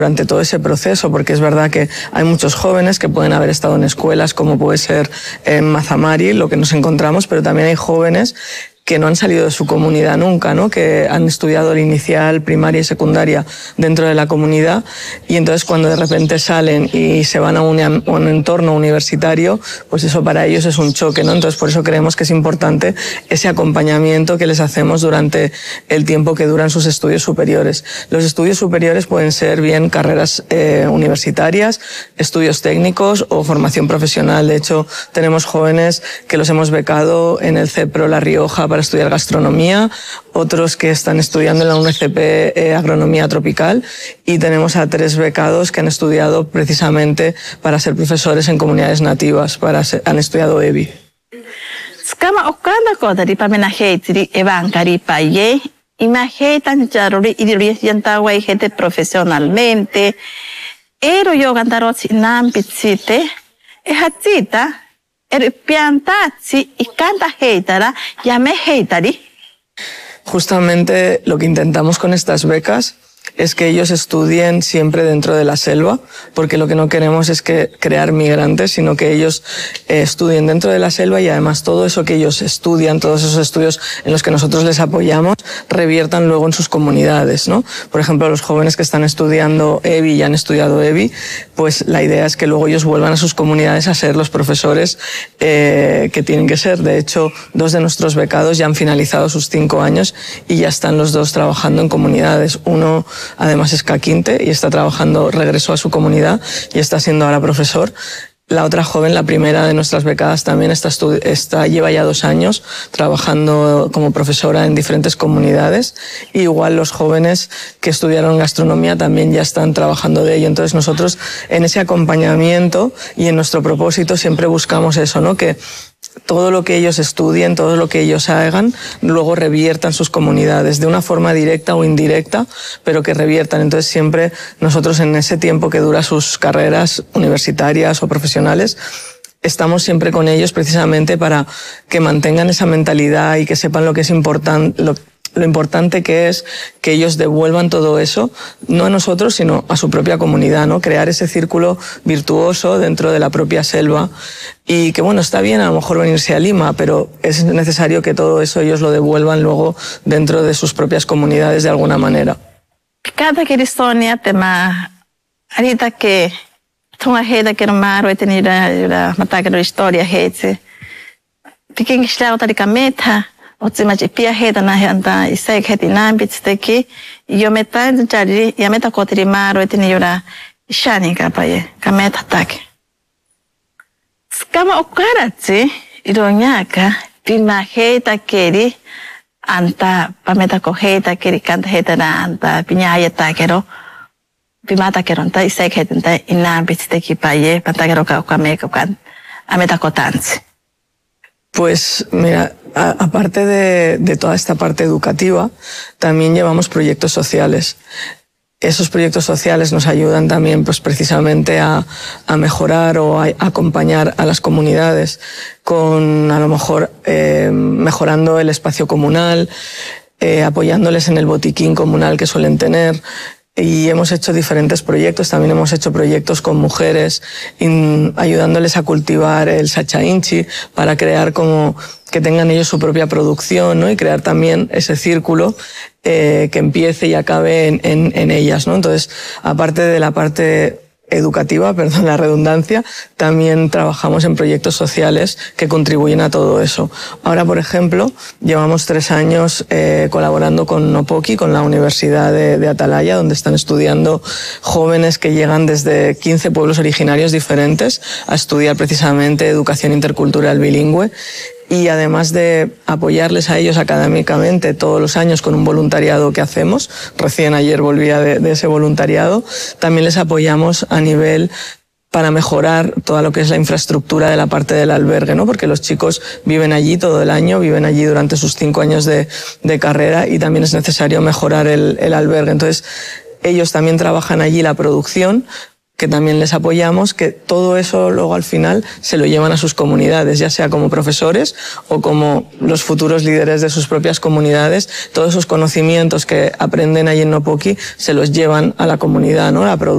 durante todo ese proceso, porque es verdad que hay muchos jóvenes que pueden haber estado en escuelas como puede ser en Mazamari, lo que nos encontramos, pero también hay jóvenes que no han salido de su comunidad nunca, ¿no? Que han estudiado el inicial, primaria y secundaria dentro de la comunidad, y entonces cuando de repente salen y se van a un entorno universitario, pues eso para ellos es un choque, ¿no? Entonces por eso creemos que es importante ese acompañamiento que les hacemos durante el tiempo que duran sus estudios superiores. Los estudios superiores pueden ser bien carreras universitarias, estudios técnicos o formación profesional. De hecho, tenemos jóvenes que los hemos becado en el CEPRO La Rioja para estudiar gastronomía, otros que están estudiando en la UNCP agronomía tropical, y tenemos a 3 becados que han estudiado precisamente para ser profesores en comunidades nativas, han estudiado EBI. Skama okanda ko dari pamenahetri evankari paye imahetan jaruri idiri yantawa gente profesionalmente ero yo gandarot nam pitsite e hatita y canta heitara, llame heitari. Justamente lo que intentamos con estas becas es que ellos estudien siempre dentro de la selva, porque lo que no queremos es crear migrantes, sino que ellos estudien dentro de la selva, y además todo eso que ellos estudian, todos esos estudios en los que nosotros les apoyamos, reviertan luego en sus comunidades, ¿no? Por ejemplo, los jóvenes que están estudiando EBI y han estudiado EBI, pues la idea es que luego ellos vuelvan a sus comunidades a ser los profesores que tienen que ser. De hecho, 2 de nuestros becados ya han finalizado sus 5 años y ya están los 2 trabajando en comunidades. Uno además es Caquinte y está trabajando, regresó a su comunidad y está siendo ahora profesor. La otra joven, la primera de nuestras becadas, también lleva ya 2 años trabajando como profesora en diferentes comunidades. Y igual los jóvenes que estudiaron gastronomía también ya están trabajando de ello. Entonces nosotros en ese acompañamiento y en nuestro propósito siempre buscamos eso, ¿no? Que todo lo que ellos estudien, todo lo que ellos hagan, luego reviertan sus comunidades de una forma directa o indirecta, pero que reviertan. Entonces siempre nosotros en ese tiempo que dura sus carreras universitarias o profesionales, estamos siempre con ellos precisamente para que mantengan esa mentalidad y que sepan lo que es importante, lo importante que es que ellos devuelvan todo eso, no a nosotros, sino a su propia comunidad, ¿no? Crear ese círculo virtuoso dentro de la propia selva. Y que bueno, está bien a lo mejor venirse a Lima, pero es necesario que todo eso ellos lo devuelvan luego dentro de sus propias comunidades de alguna manera. Cada Cristonia tema ahorita que tonga heda que mar o tener la matagra historia hetse. Piquen que otra meta otsima pia heda na handa isek heti nambits teki yo meta jari ya meta kotri mar o tener la shani kapaye kameta tak. Kama okaratsi ironyaka pima heta keri anta pameta ko heta keri kanta heta na anta pinya ayata kero pima ta kero anta isek heta anta inambits teki paye pantagero ka kameka kan ameta kotansi. Pues mira, aparte de toda esta parte educativa, también llevamos proyectos sociales. Esos proyectos sociales nos ayudan también pues precisamente a mejorar o a acompañar a las comunidades con a lo mejor mejorando el espacio comunal, apoyándoles en el botiquín comunal que suelen tener. Y hemos hecho diferentes proyectos, también hemos hecho proyectos con mujeres, ayudándoles a cultivar el sachainchi para crear como que tengan ellos su propia producción, ¿no? Y crear también ese círculo que empiece y acabe en ellas, ¿no? Entonces, aparte de la parte educativa, perdón la redundancia, también trabajamos en proyectos sociales que contribuyen a todo eso. Ahora, por ejemplo, llevamos 3 años colaborando con Nopoki, con la Universidad de Atalaya, donde están estudiando jóvenes que llegan desde 15 pueblos originarios diferentes a estudiar precisamente educación intercultural bilingüe. Y además de apoyarles a ellos académicamente todos los años con un voluntariado que hacemos, recién ayer volvía de ese voluntariado, también les apoyamos a nivel para mejorar toda lo que es la infraestructura de la parte del albergue, ¿no? Porque los chicos viven allí todo el año, viven allí durante sus 5 años de carrera y también es necesario mejorar el albergue. Entonces, ellos también trabajan allí la producción, que también les apoyamos, que todo eso luego al final se lo llevan a sus comunidades, ya sea como profesores o como los futuros líderes de sus propias comunidades. Todos esos conocimientos que aprenden allí en Nopoki se los llevan a la comunidad, ¿no?